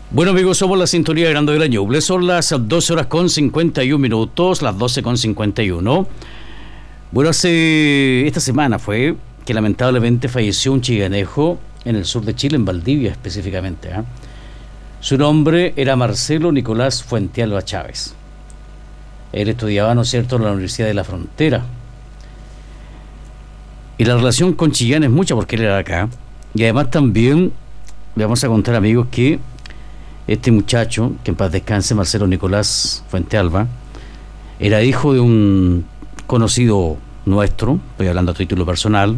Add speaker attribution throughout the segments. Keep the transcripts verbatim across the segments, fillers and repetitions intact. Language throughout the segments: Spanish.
Speaker 1: Bueno, amigos, somos la sintonía de Grande de la Ñuble. Son las doce horas con cincuenta y un minutos, las doce con cincuenta y uno. Bueno, hace esta semana fue que lamentablemente falleció un chiganejo en el sur de Chile, en Valdivia específicamente, ¿eh? Su nombre era Marcelo Nicolás Fuentealba Chávez. Él estudiaba, ¿no es cierto?, en la Universidad de la Frontera. Y la relación con Chillán es mucha porque él era de acá. Y además también le vamos a contar, amigos, que este muchacho, que en paz descanse, Marcelo Nicolás Fuentealba, era hijo de un conocido nuestro, estoy hablando a título personal,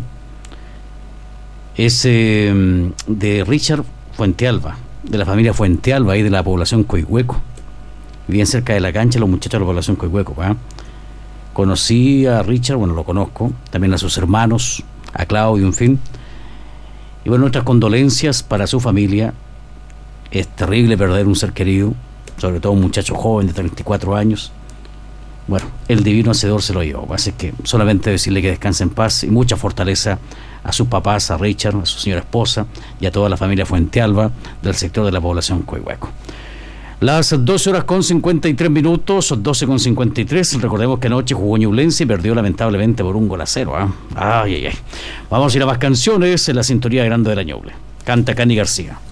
Speaker 1: es eh, de Richard Fuentealba, de la familia Fuentealba, ahí de la población Coihueco, bien cerca de la cancha, los muchachos de la población Coihueco, ¿eh? Conocí a Richard, bueno, lo conozco, también a sus hermanos, a Claudio, en fin. Y bueno, nuestras condolencias para su familia. Es terrible perder un ser querido, sobre todo un muchacho joven de treinta y cuatro años. Bueno, el divino hacedor se lo llevó, así que solamente decirle que descanse en paz y mucha fortaleza a sus papás, a Richard, a su señora esposa y a toda la familia Fuentealba del sector de la población Coihueco. Las doce horas con cincuenta y tres minutos, doce con cincuenta y tres. Recordemos que anoche jugó Ñublense y perdió lamentablemente por un gol a cero. ¿eh? Ay, ay, ay. Vamos a ir a más canciones en la sintonía grande de la Ñuble. Canta Cani García.